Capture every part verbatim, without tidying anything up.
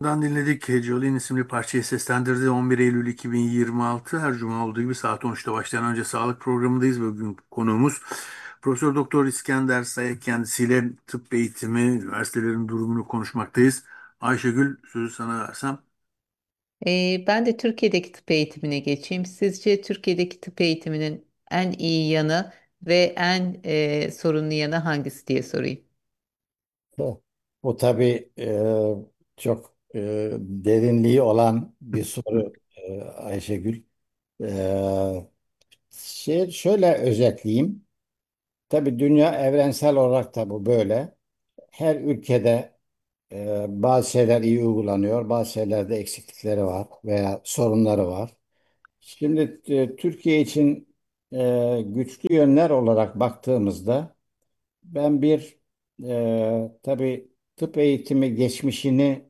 Dan dinledik. Jolene isimli parçayı seslendirdi. on bir Eylül iki bin yirmi altı her cuma olduğu gibi saat on üçte başlayan önce sağlık programındayız ve bugün konuğumuz Profesör Doktor İskender Sayık, kendisiyle tıp eğitimi, üniversitelerin durumunu konuşmaktayız. Ayşegül, sözü sana versem. Ee, ben de Türkiye'deki tıp eğitimine geçeyim. Sizce Türkiye'deki tıp eğitiminin en iyi yanı ve en e, sorunlu yanı hangisi diye sorayım. Bu bu tabii e, çok e, derinliği olan bir soru e, Ayşegül. E, şey, şöyle özetleyeyim. Tabii dünya evrensel olarak da bu böyle. Her ülkede e, bazı şeyler iyi uygulanıyor, bazı şeylerde eksiklikleri var veya sorunları var. Şimdi e, Türkiye için e, güçlü yönler olarak baktığımızda ben bir e, tabii tıp eğitimi geçmişini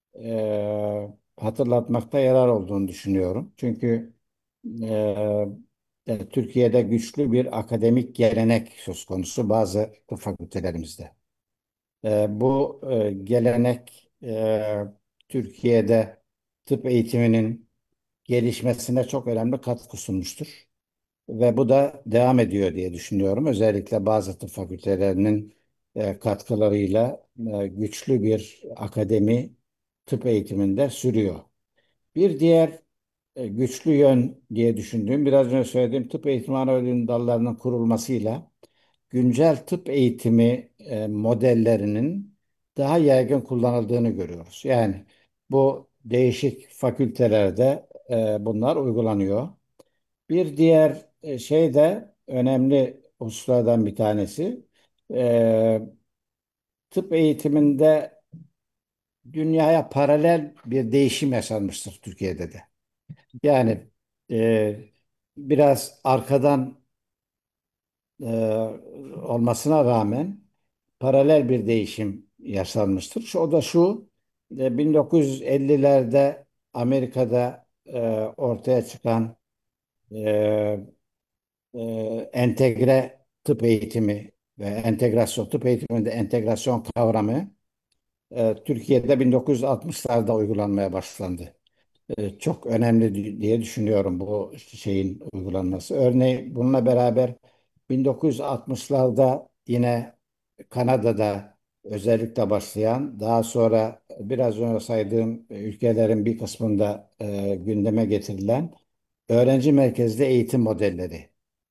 e, hatırlatmakta yarar olduğunu düşünüyorum. Çünkü e, e, Türkiye'de güçlü bir akademik gelenek söz konusu bazı tıp fakültelerimizde. E, bu e, gelenek e, Türkiye'de tıp eğitiminin gelişmesine çok önemli katkı sunmuştur. Ve bu da devam ediyor diye düşünüyorum. Özellikle bazı tıp fakültelerinin e, katkılarıyla e, güçlü bir akademi tıp eğitiminde sürüyor. Bir diğer e, güçlü yön diye düşündüğüm, biraz önce söylediğim tıp eğitimi ana öğrenim dallarının kurulmasıyla güncel tıp eğitimi e, modellerinin daha yaygın kullanıldığını görüyoruz. Yani bu değişik fakültelerde e, bunlar uygulanıyor. Bir diğer e, şey de önemli hususlardan bir tanesi. E, tıp eğitiminde dünyaya paralel bir değişim yaşanmıştır Türkiye'de de. Yani e, biraz arkadan e, olmasına rağmen paralel bir değişim yaşanmıştır. Şu, o da şu, e, bin dokuz yüz ellilerde Amerika'da e, ortaya çıkan e, e, entegre tıp eğitimi ve entegrasyon, tıp eğitiminde entegrasyon kavramı e, Türkiye'de bin dokuz yüz altmışlarda uygulanmaya başlandı. E, çok önemli di- diye düşünüyorum bu şeyin uygulanması. Örneğin bununla beraber bin dokuz yüz altmışlarda yine Kanada'da özellikle başlayan, daha sonra biraz önce saydığım ülkelerin bir kısmında e, gündeme getirilen öğrenci merkezli eğitim modelleri.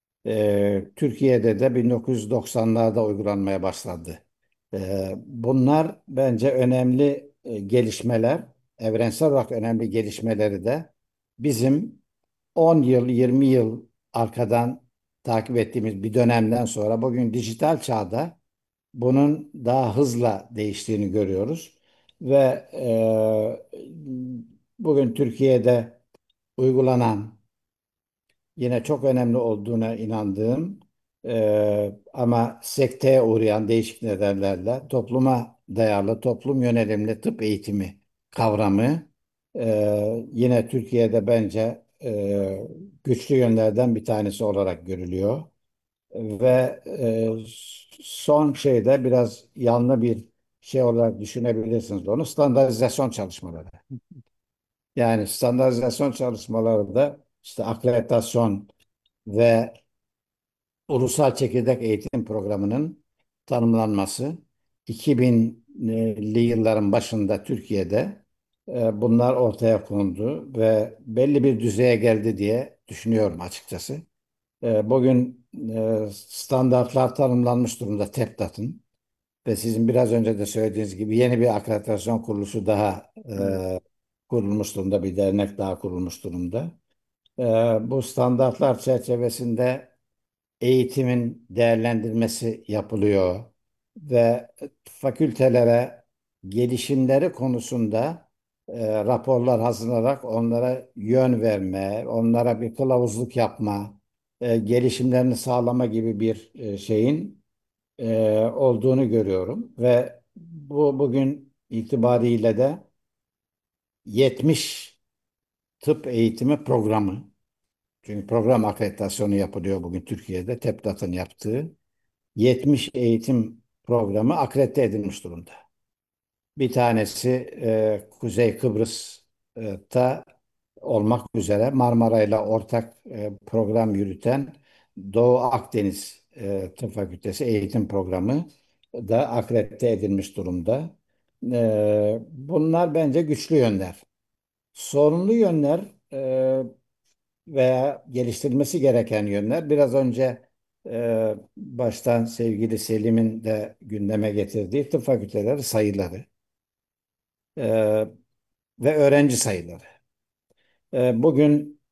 Ee, Türkiye'de de bin dokuz yüz doksanlarda uygulanmaya başlandı. Ee, bunlar bence önemli e, gelişmeler, evrensel olarak önemli gelişmeleri de bizim on yıl, yirmi yıl arkadan takip ettiğimiz bir dönemden sonra bugün dijital çağda bunun daha hızla değiştiğini görüyoruz. Ve e, bugün Türkiye'de uygulanan yine çok önemli olduğuna inandığım e, ama sekteye uğrayan değişik nedenlerle topluma dayalı, toplum yönelimli tıp eğitimi kavramı e, yine Türkiye'de bence e, güçlü yönlerden bir tanesi olarak görülüyor. Ve e, son şeyde biraz yanlı bir şey olarak düşünebilirsiniz onu, standartizasyon çalışmaları. Yani standartizasyon çalışmaları da işte akreditasyon ve Ulusal Çekirdek Eğitim Programı'nın tanımlanması iki binli yılların başında Türkiye'de e, bunlar ortaya kondu ve belli bir düzeye geldi diye düşünüyorum açıkçası. E, Bugün e, standartlar tanımlanmış durumda TEPDAT'ın ve sizin biraz önce de söylediğiniz gibi yeni bir akreditasyon kuruluşu daha e, kurulmuş durumda, bir dernek daha kurulmuş durumda. E, Bu standartlar çerçevesinde eğitimin değerlendirmesi yapılıyor ve fakültelere gelişimleri konusunda e, raporlar hazırlayarak onlara yön verme, onlara bir kılavuzluk yapma, e, gelişimlerini sağlama gibi bir e, şeyin e, olduğunu görüyorum ve bu bugün itibariyle de yetmiş tıp eğitimi programı, çünkü program akreditasyonu yapılıyor bugün Türkiye'de, TEPDAT'ın yaptığı yetmiş eğitim programı akredite edilmiş durumda. Bir tanesi e, Kuzey Kıbrıs'ta olmak üzere Marmara ile ortak e, program yürüten Doğu Akdeniz e, Tıp Fakültesi eğitim programı da akredite edilmiş durumda. E, bunlar bence güçlü yönler. Sorunlu yönler e, veya geliştirilmesi gereken yönler biraz önce e, baştan sevgili Selim'in de gündeme getirdiği tıp fakülteleri sayıları e, ve öğrenci sayıları. E, bugün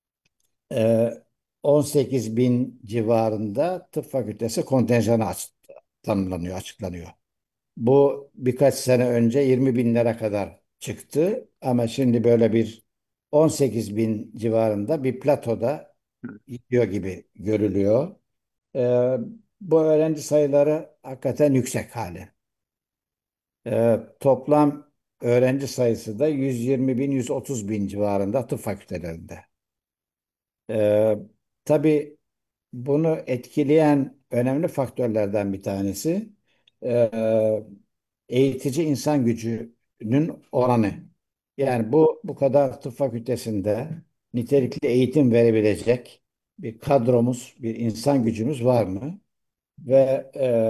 e, on sekiz bin civarında tıp fakültesi kontenjanı aç, tanımlanıyor, açıklanıyor. Bu birkaç sene önce yirmi binlere kadar çıktı ama şimdi böyle bir on sekiz bin civarında bir platoda gidiyor gibi görülüyor. Ee, bu öğrenci sayıları hakikaten yüksek hali. Ee, toplam öğrenci sayısı da yüz yirmi bin, yüz otuz bin civarında tıp fakültelerinde. Ee, tabii bunu etkileyen önemli faktörlerden bir tanesi e, eğitici insan gücünün oranı. Yani bu bu kadar tıp fakültesinde nitelikli eğitim verebilecek bir kadromuz, bir insan gücümüz var mı? Ve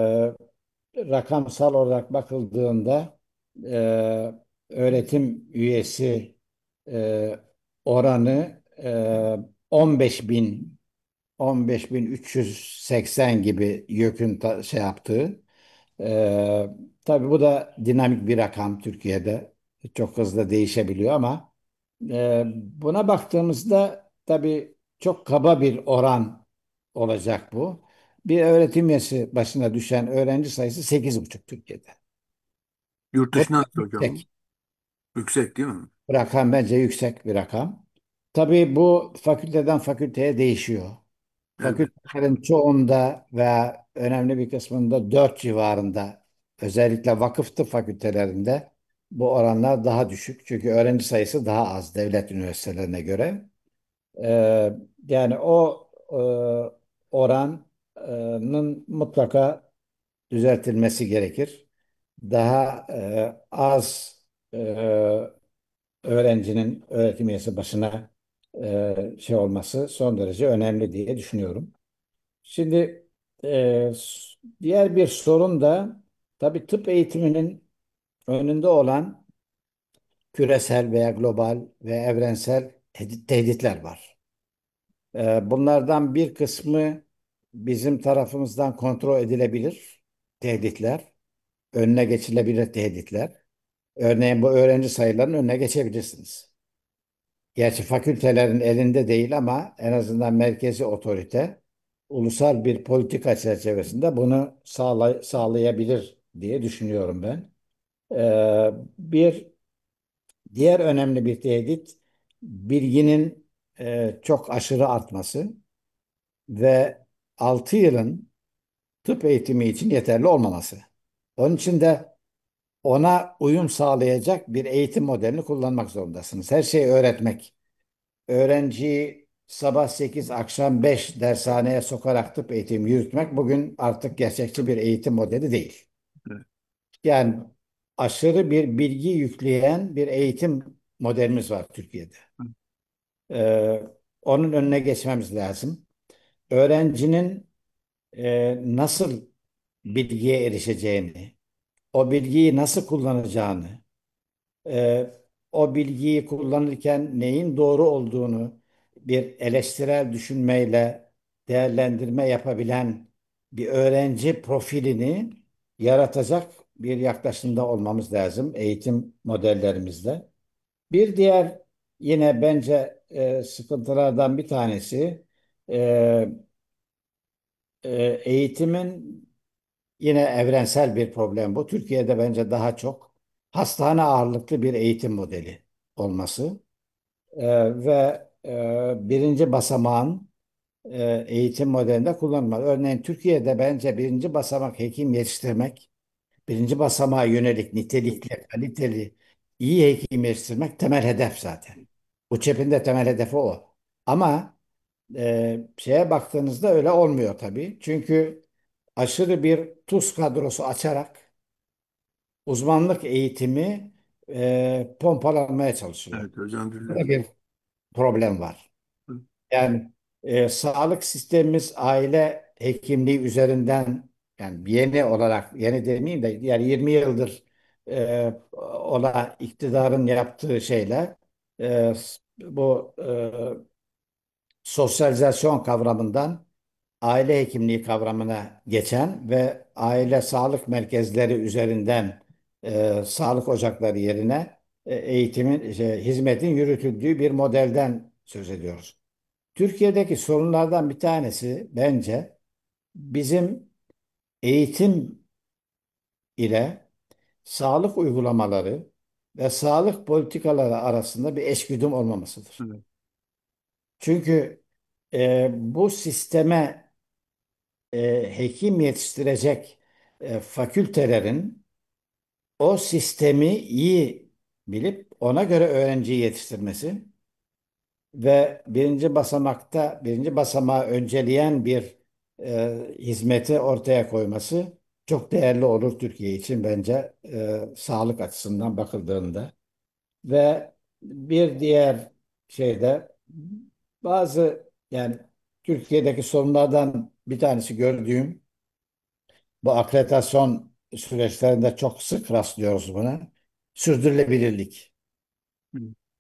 rakamsal olarak bakıldığında e, öğretim üyesi e, oranı e, on beş bin on beş bin üç yüz seksen gibi YÖK'ün ta- şey yaptığı. E, tabii bu da dinamik bir rakam Türkiye'de. Çok hızlı değişebiliyor ama e, buna baktığımızda tabii çok kaba bir oran olacak bu. Bir öğretim üyesi başına düşen öğrenci sayısı sekiz buçuk Türkiye'de. Yurt Bu dışında nasıl hocam? yüksek. Yüksek değil mi? Bu rakam bence yüksek bir rakam. Tabii bu fakülteden fakülteye değişiyor. Evet. Fakültelerin çoğunda veya önemli bir kısmında dört civarında, özellikle vakıf tıp fakültelerinde bu oranlar daha düşük. Çünkü öğrenci sayısı daha az devlet üniversitelerine göre. Ee, yani o e, oranın mutlaka düzeltilmesi gerekir. Daha e, az e, öğrencinin öğretim üyesi başına e, şey olması son derece önemli diye düşünüyorum. Şimdi e, s- diğer bir sorun da tabii tıp eğitiminin önünde olan küresel veya global ve evrensel tehdit- tehditler var. E, bunlardan bir kısmı bizim tarafımızdan kontrol edilebilir tehditler, önüne geçilebilir tehditler. Örneğin bu öğrenci sayılarının önüne geçebilirsiniz. Gerçi fakültelerin elinde değil ama en azından merkezi otorite ulusal bir politika çerçevesinde bunu sağlay sağlayabilir diye düşünüyorum ben. Ee, bir diğer önemli bir tehdit bilginin e, çok aşırı artması ve altı yılın tıp eğitimi için yeterli olmaması. Onun için de ona uyum sağlayacak bir eğitim modelini kullanmak zorundasınız. Her şeyi öğretmek, öğrenciyi sabah sekiz akşam beş dershaneye sokarak tıp eğitimi yürütmek bugün artık gerçekçi bir eğitim modeli değil. Evet. Yani aşırı bir bilgi yükleyen bir eğitim modelimiz var Türkiye'de. Ee, onun önüne geçmemiz lazım. Öğrencinin e, nasıl bilgiye erişeceğini, o bilgiyi nasıl kullanacağını, e, o bilgiyi kullanırken neyin doğru olduğunu bir eleştirel düşünmeyle değerlendirme yapabilen bir öğrenci profilini yaratacak bir yaklaşımda olmamız lazım eğitim modellerimizde. Bir diğer yine bence e, sıkıntılardan bir tanesi e, e, eğitimin yine evrensel bir problem bu. Türkiye'de bence daha çok hastane ağırlıklı bir eğitim modeli olması. Ee, ve e, birinci basamağın e, eğitim modelinde kullanılmalı. Örneğin Türkiye'de bence birinci basamak hekim yetiştirmek, birinci basamağa yönelik nitelikli, kaliteli, iyi hekim yetiştirmek temel hedef zaten. Bu ÇEP'in de temel hedefi o. Ama e, şeye baktığınızda öyle olmuyor tabii. Çünkü aşırı bir tuz kadrosu açarak uzmanlık eğitimi e, pompalanmaya çalışılıyor. Evet, Burada özendiriliyor. bir problem var. Hı. Yani e, sağlık sistemimiz aile hekimliği üzerinden, yani yeni olarak, yeni demeyeyim de yani yirmi yıldır e, ola iktidarın yaptığı şeyle e, bu e, sosyalizasyon kavramından aile hekimliği kavramına geçen ve aile sağlık merkezleri üzerinden e, sağlık ocakları yerine e, eğitimin, şey, hizmetin yürütüldüğü bir modelden söz ediyoruz. Türkiye'deki sorunlardan bir tanesi bence bizim eğitim ile sağlık uygulamaları ve sağlık politikaları arasında bir eşgüdüm olmamasıdır. Evet. Çünkü e, bu sisteme e, hekim yetiştirecek e, fakültelerin o sistemi iyi bilip ona göre öğrenciyi yetiştirmesi ve birinci basamakta birinci basamağı önceleyen bir e, hizmeti ortaya koyması çok değerli olur Türkiye için bence, e, sağlık açısından bakıldığında. Ve bir diğer şeyde bazı, yani Türkiye'deki sorunlardan bir tanesi gördüğüm, bu akreditasyon süreçlerinde çok sık rastlıyoruz buna. Sürdürülebilirlik. Hı.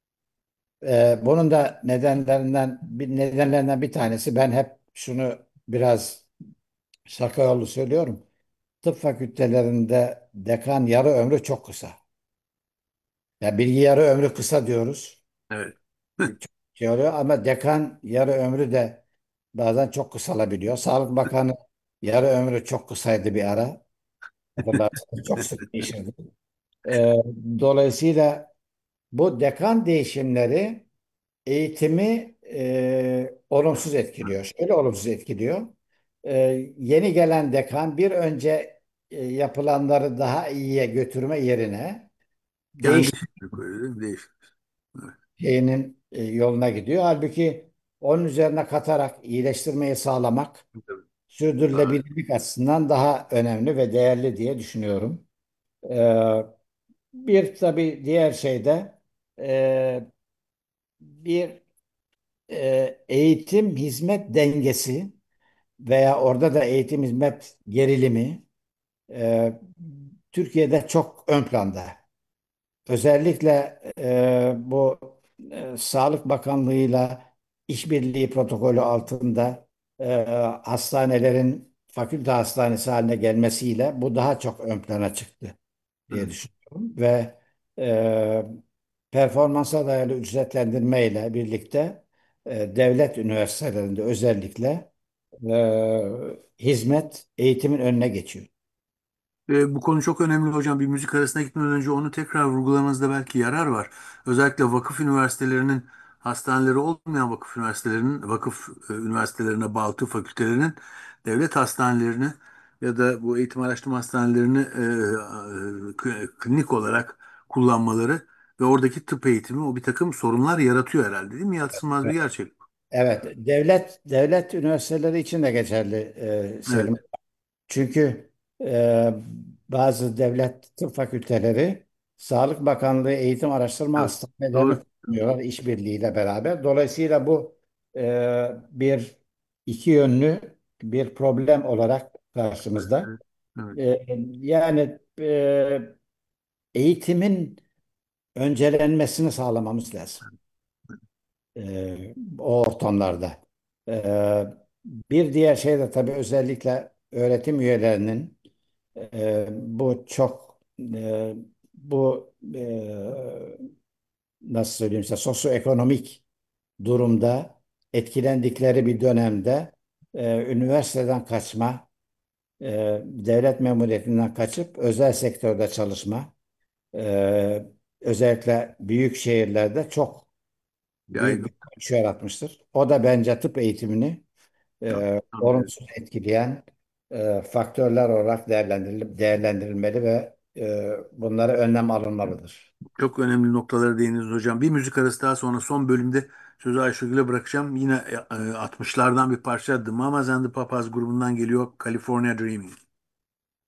Ee, bunun da nedenlerinden bir nedenlerinden bir tanesi, ben hep şunu biraz şaka yolu söylüyorum. Tıp fakültelerinde dekan yarı ömrü çok kısa. Ya bilgi yarı ömrü kısa diyoruz. Evet. Çok şey oluyor ama dekan yarı ömrü de bazen çok kısalabiliyor. Sağlık Bakanı yarı ömrü çok kısaydı bir ara. Hatırlarsınız, çok sık değişirdi. Ee, dolayısıyla bu dekan değişimleri eğitimi e, olumsuz etkiliyor. Şöyle olumsuz etkiliyor. Ee, yeni gelen dekan bir önce e, yapılanları daha iyiye götürme yerine Kendi değiş şeyini koyuyor, değil mi? Değişik. Evet. şeyinin e, yoluna gidiyor. Halbuki onun üzerine katarak iyileştirmeyi sağlamak Tabii. Daha- sürdürülebilirlik açısından daha önemli ve değerli diye düşünüyorum. Ee, bir tabii diğer şey de e, bir e, eğitim hizmet dengesi veya orada da eğitim hizmet gerilimi e, Türkiye'de çok ön planda. Özellikle e, bu e, Sağlık Bakanlığı'yla işbirliği protokolü altında e, hastanelerin fakülte hastanesi haline gelmesiyle bu daha çok ön plana çıktı diye Evet. düşünüyorum. Ve e, performansa dayalı ücretlendirme ile birlikte e, devlet üniversitelerinde özellikle e, hizmet eğitimin önüne geçiyor. E, bu konu çok önemli hocam. Bir müzik arasına gitmeden önce onu tekrar vurgulamanızda belki yarar var. Özellikle vakıf üniversitelerinin, hastaneleri olmayan vakıf üniversitelerinin, vakıf e, üniversitelerine bağlı tıp fakültelerinin devlet hastanelerini ya da bu eğitim araştırma hastanelerini e, e, k- klinik olarak kullanmaları ve oradaki tıp eğitimi o bir takım sorunlar yaratıyor herhalde, değil mi? Yadsınmaz bir gerçek. Evet, devlet devlet üniversiteleri için de geçerli, e, Evet, Selim. Çünkü e, bazı devlet tıp fakülteleri Sağlık Bakanlığı Eğitim Araştırma evet. Hastanelerini Doğru. kullanıyorlar işbirliğiyle beraber. Dolayısıyla bu e, bir iki yönlü bir problem olarak karşımızda. Evet, evet. E, yani e, eğitimin öncelenmesini sağlamamız lazım e, o ortamlarda. E, bir diğer şey de tabii özellikle öğretim üyelerinin e, bu çok e, bu e, nasıl söyleyeyim size, sosyoekonomik durumda etkilendikleri bir dönemde e, üniversiteden kaçma, e, devlet memuriyetinden kaçıp özel sektörde çalışma, e, özellikle büyük şehirlerde çok büyük bir Yaygın. iş yaratmıştır. O da bence tıp eğitimini Çok, e, anlıyorum. olumsuz etkileyen e, faktörler olarak değerlendirilip değerlendirilmeli ve e, bunlara önlem alınmalıdır. Çok önemli noktalara değindiniz hocam. Bir müzik arası daha sonra son bölümde sözü Ayşegül'e bırakacağım. Yine e, altmışlardan bir parça The Mamas and the Papas grubundan geliyor California Dreaming.